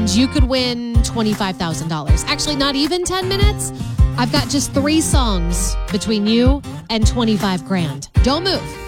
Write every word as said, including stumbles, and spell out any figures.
and you could win twenty-five thousand dollars. Actually, not even ten minutes. I've got just three songs between you and twenty-five grand. Don't move.